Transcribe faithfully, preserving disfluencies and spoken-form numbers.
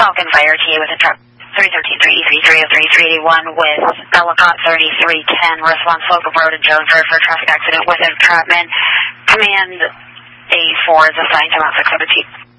Falcon Fire T A with a truck three thirteen three E three three oh three three eighty-one with Ellicott thirty-three ten, response Slocum Road in Jonesboro for a traffic accident with entrapment. Command A four is assigned to Mount six oh two.